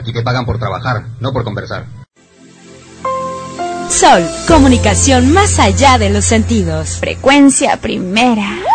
Aquí te pagan por trabajar, no por conversar. Sol, comunicación más allá de los sentidos. Frecuencia primera.